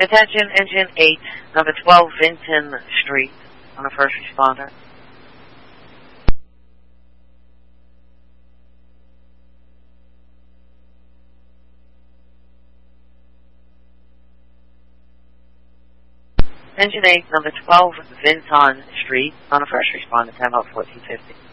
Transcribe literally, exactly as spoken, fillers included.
Attention, Engine eight, number twelve Vinton Street, on a first responder. Engine eight, number twelve Vinton Street, on a first responder, ten about fourteen fifty.